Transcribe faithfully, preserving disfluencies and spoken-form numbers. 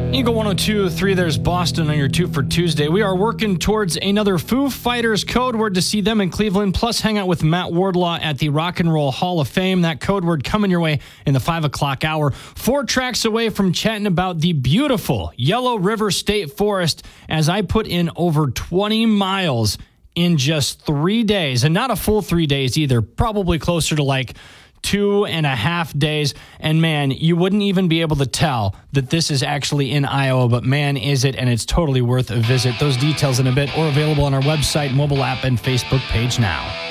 Eagle one oh two point three, there's Boston on your two for Tuesday. We are working towards another Foo Fighters code word to see them in Cleveland, plus hang out with Matt Wardlaw at the Rock and Roll Hall of Fame. That code word coming your way in the five o'clock hour. Four tracks away from chatting about the beautiful Yellow River State Forest as I put in over twenty miles in just three days. And not a full three days either, probably closer to like two and a half days. And man, you wouldn't even be able to tell that this is actually in Iowa, but man, is it, and it's totally worth a visit. Those details in a bit, or available on our website, mobile app, and Facebook page now.